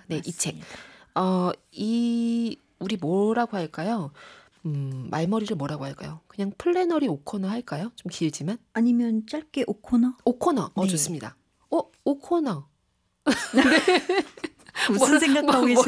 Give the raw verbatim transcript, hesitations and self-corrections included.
네, 이 책. 맞습니다. 어, 이 우리 뭐라고 할까요? 음, 말머리를 뭐라고 할까요? 그냥 플래너리 오코너 할까요? 좀 길지만. 아니면 짧게 오코너? 오코너. 어, 네. 좋습니다. 어, 오코너. 무슨 뭐라- 생각하고 뭐- 계신